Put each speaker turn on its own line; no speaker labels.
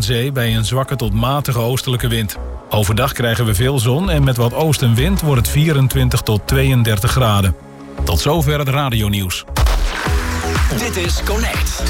aan zee bij een zwakke tot matige oostelijke wind. Overdag krijgen we veel zon en met wat oostenwind wordt het 24 tot 32 graden. Tot zover het radionieuws.
Dit is Connect.